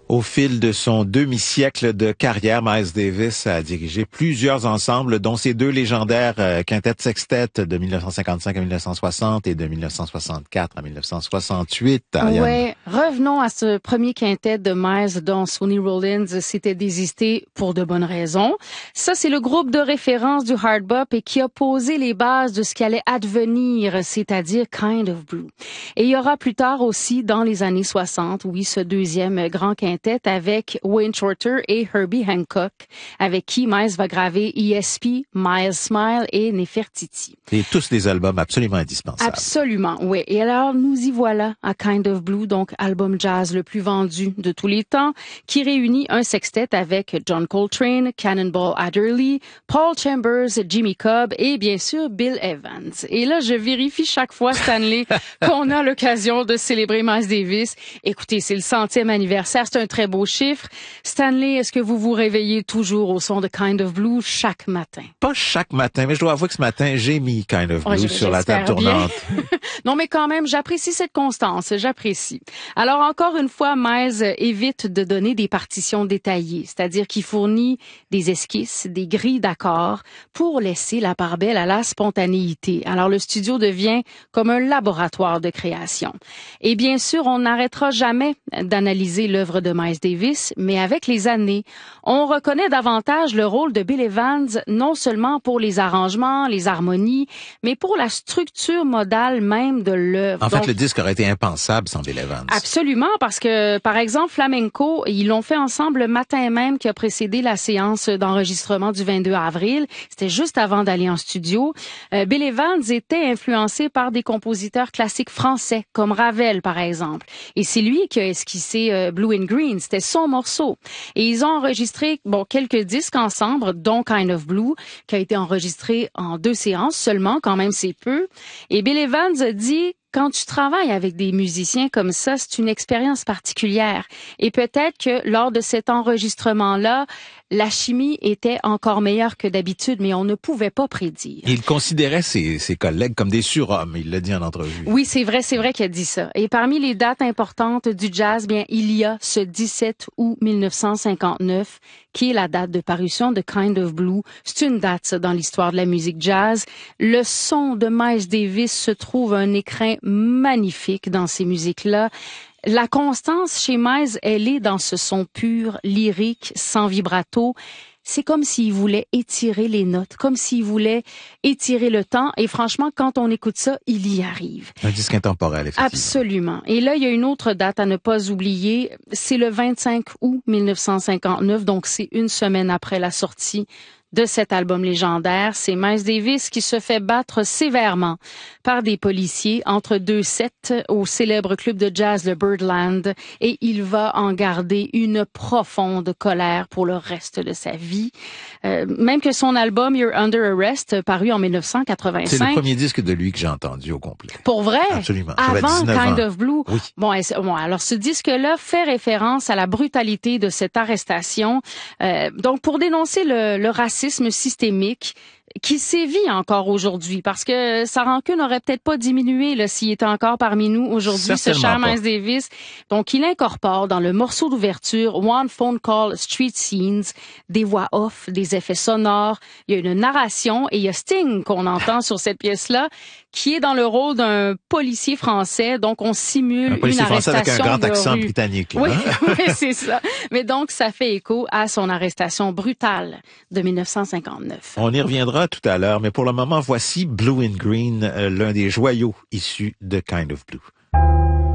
Au fil de son demi-siècle de carrière, Miles Davis a dirigé plusieurs ensembles, dont ses deux légendaires quintettes-sextettes de 1955 à 1960 et de 1964 à 1968. Oui, revenons à ce premier quintet de Miles dont Sonny Rollins s'était désisté pour de bonnes raisons. Ça, c'est le groupe de référence du hard bop et qui a posé les bases de ce qui allait advenir, c'est-à-dire Kind of Blue. Et il y aura plus tard aussi, dans les années 60, oui, ce deuxième grand quintet avec Wayne Shorter et Herbie Hancock, avec qui Miles va graver ESP, Miles Smile et Nefertiti. Et tous des albums absolument indispensables. Absolument, oui. Et alors, nous y voilà à Kind of Blue, donc album jazz le plus vendu de tous les temps, qui réunit un sextet avec John Coltrane, Cannonball Adderley, Paul Chambers, Jimmy Cobb et bien sûr Bill Evans. Et là, je vérifie chaque fois, Stanley, qu'on a l'occasion de célébrer Miles Davis. Écoutez, c'est le 100e anniversaire, c'est un très beau chiffre. Stanley, est-ce que vous vous réveillez toujours au son de Kind of Blue chaque matin? Pas chaque matin, mais je dois avouer que ce matin, j'ai mis Kind of Blue sur la table tournante. Non, mais quand même, j'apprécie cette constance, j'apprécie. Alors, encore une fois, Miles évite de donner des partitions détaillées, c'est-à-dire qu'il fournit des esquisses, des grilles d'accords pour laisser la part belle à la spontanéité. Alors, le studio devient comme un laboratoire de création. Et bien sûr, on n'arrêtera jamais d'analyser l'œuvre de Miles Davis, mais avec les années, on reconnaît davantage le rôle de Bill Evans, non seulement pour les arrangements, les harmonies, mais pour la structure modale même de l'œuvre. En fait, le disque aurait été impensable sans Bill Evans. Absolument, parce que, par exemple, Flamenco, ils l'ont fait ensemble le matin même qui a précédé la séance d'enregistrement du 22 avril. C'était juste avant d'aller en studio. Bill Evans était influencé par des compositeurs classiques français, comme Ravel, par exemple. Et c'est lui qui a esquissé Blue and Green. C'était son morceau. Et ils ont enregistré, quelques disques ensemble, dont Kind of Blue, qui a été enregistré en 2 séances seulement, quand même c'est peu. Et Bill Evans dit: quand tu travailles avec des musiciens comme ça, c'est une expérience particulière. Et peut-être que lors de cet enregistrement-là, la chimie était encore meilleure que d'habitude, mais on ne pouvait pas prédire. Il considérait ses collègues comme des surhommes, il l'a dit en entrevue. Oui, c'est vrai qu'il a dit ça. Et parmi les dates importantes du jazz, bien, il y a ce 17 août 1959, qui est la date de parution de Kind of Blue. C'est une date, ça, dans l'histoire de la musique jazz. Le son de Miles Davis se trouve un écrin magnifique dans ces musiques-là. La constance chez Miles, elle est dans ce son pur, lyrique, sans vibrato. C'est comme s'il voulait étirer les notes, comme s'il voulait étirer le temps. Et franchement, quand on écoute ça, il y arrive. Un disque intemporel, effectivement. Absolument. Et là, il y a une autre date à ne pas oublier. C'est le 25 août 1959, donc c'est une semaine après la sortie de cet album légendaire. C'est Miles Davis qui se fait battre sévèrement par des policiers entre 2 sets au célèbre club de jazz le Birdland, et il va en garder une profonde colère pour le reste de sa vie. Même que son album You're Under Arrest, paru en 1985. C'est le premier disque de lui que j'ai entendu au complet. Pour vrai? Absolument. Avant Kind of Blue? Oui. Bon, alors ce disque-là fait référence à la brutalité de cette arrestation. Donc, pour dénoncer le racisme systémique qui sévit encore aujourd'hui, parce que sa rancune n'aurait peut-être pas diminué là, s'il était encore parmi nous aujourd'hui, ce cher Miles Davis. Donc, il incorpore dans le morceau d'ouverture One Phone Call Street Scenes des voix off, des effets sonores, il y a une narration et il y a Sting qu'on entend sur cette pièce-là, qui est dans le rôle d'un policier français. Donc, on simule une arrestation avec un grand accent rue. britannique. Oui, oui, c'est ça. Mais donc, ça fait écho à son arrestation brutale de 1959. On y reviendra tout à l'heure, mais pour le moment, voici Blue and Green, l'un des joyaux issus de Kind of Blue.